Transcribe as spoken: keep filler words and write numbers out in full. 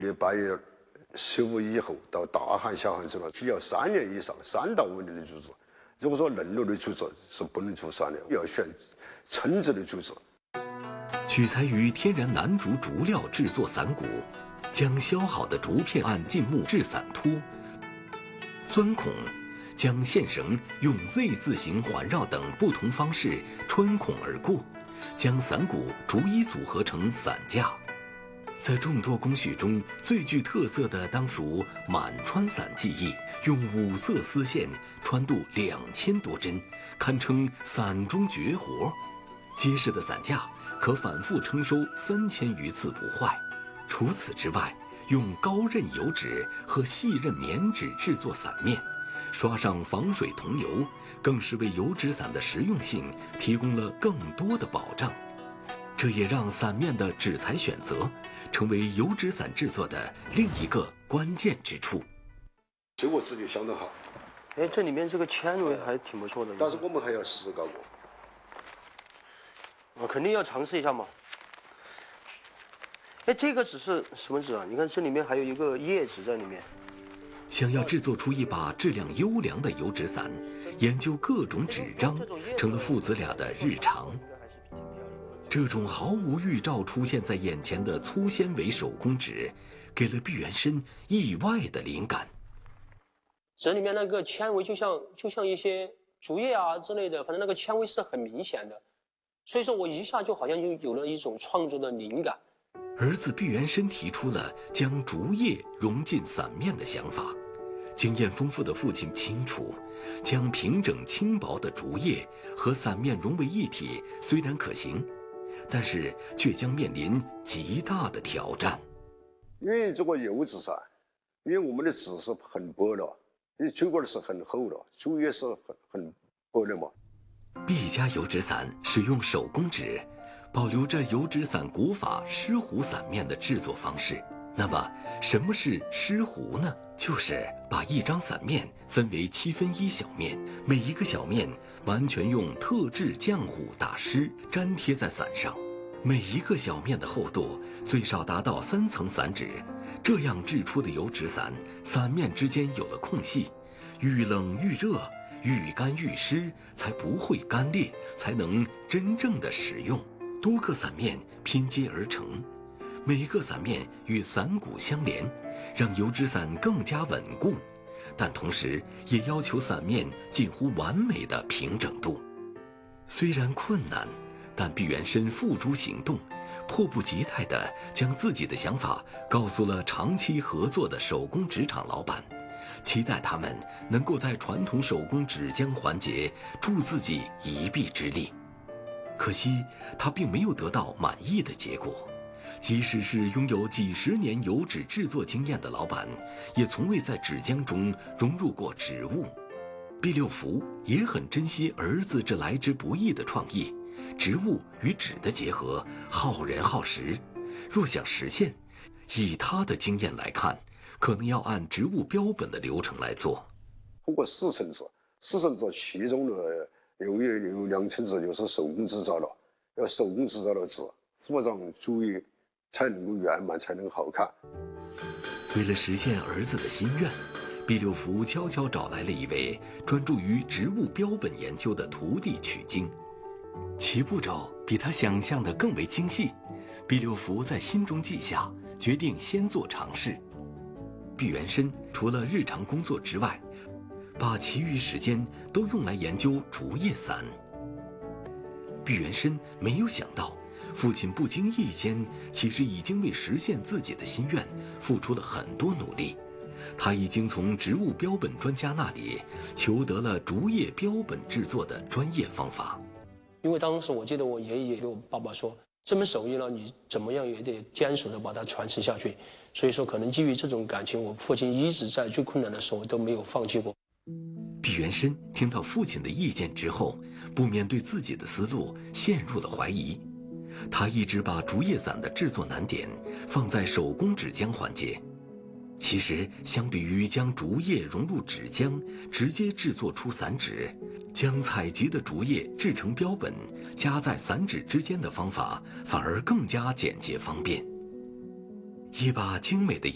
你八月十五以后到大旱、小旱时了，需要三年以上三到五年的竹子。如果说嫩绿的竹子是不能出伞的，要选称质的竹子。 取材于天然楠竹竹料制作伞骨，将削好的竹片按进木制伞托，钻孔，将线绳用 Z 字形环绕等不同方式穿孔而过，将伞骨逐一组合成伞架。在众多工序中，最具特色的当属满穿伞技艺，用五色丝线穿度两千多针，堪称伞中绝活。结实的伞架可反复称收三千余次不坏。除此之外，用高韧油纸和细韧棉纸制作伞面，刷上防水桐油，更是为油纸伞的实用性提供了更多的保障。这也让伞面的纸材选择成为油纸伞制作的另一个关键之处。 效果质地相当好。 哎，这里面这个纤维还挺不错的。 但是我们还要试搞过。 我肯定要尝试一下嘛。哎，这个纸是什么纸啊？你看这里面还有一个叶纸在里面。 想要制作出一把质量优良的油纸伞，研究各种纸张成了父子俩的日常。这种毫无预兆出现在眼前的粗纤维手工纸，给了毕元生意外的灵感。 纸里面那个纤维就像就像一些竹叶啊之类的，反正那个纤维是很明显的，所以说我一下就好像就有了一种创作的灵感。 儿子毕元生提出了将竹叶融进伞面的想法。经验丰富的父亲清楚，将平整轻薄的竹叶和伞面融为一体虽然可行，但是却将面临极大的挑战。 因为这个油纸伞，因为我们的纸是很薄的，因为竹管是很厚的，竹叶是很很薄的嘛。 毕家油纸伞使用手工纸，保留着油纸伞古法湿糊伞面的制作方式。那么，什么是湿糊呢？就是把一张伞面分为七分一小面，每一个小面完全用特制浆糊打湿，粘贴在伞上。每一个小面的厚度最少达到三层伞纸，这样制出的油纸伞，伞面之间有了空隙，遇冷遇热，遇干遇湿，才不会干裂，才能真正的使用。多个伞面拼接而成。每个伞面与伞骨相连，让油纸伞更加稳固，但同时也要求伞面近乎完美的平整度。虽然困难，但毕元生付诸行动，迫不及待地将自己的想法告诉了长期合作的手工纸厂老板，期待他们能够在传统手工纸浆环节助自己一臂之力。可惜他并没有得到满意的结果。即使是拥有几十年油纸制作经验的老板，也从未在纸浆中融入过植物。毕六福也很珍惜儿子这来之不易的创意，植物与纸的结合耗人耗时，若想实现，以他的经验来看，可能要按植物标本的流程来做。 通过四层纸，四层纸其中的有有有两层纸就是手工制造的，要手工制造的纸附上竹叶，才能够圆满，才能好看。 为了实现儿子的心愿，毕六福悄悄找来了一位专注于植物标本研究的徒弟取经。其步骤比他想象的更为精细，毕六福在心中记下，决定先做尝试。毕元生除了日常工作之外，把其余时间都用来研究竹叶伞。毕元生没有想到，父亲不经意间其实已经为实现自己的心愿付出了很多努力。他已经从植物标本专家那里求得了竹叶标本制作的专业方法。 因为当时我记得我爷爷给我爸爸说，这门手艺呢，你怎么样也得坚守的把它传承下去。所以说，可能基于这种感情，我父亲一直在最困难的时候都没有放弃过。 毕元生听到父亲的意见之后，不免对自己的思路陷入了怀疑。他一直把竹叶伞的制作难点放在手工纸浆环节。其实，相比于将竹叶融入纸浆，直接制作出伞纸，将采集的竹叶制成标本，夹在伞纸之间的方法，反而更加简洁方便。一把精美的